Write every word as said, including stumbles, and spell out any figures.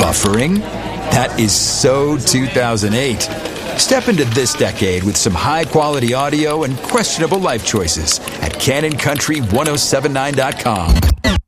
Buffering? That is so two thousand eight. Step into this decade with some high-quality audio and questionable life choices at Canon Country ten seventy-nine dot com.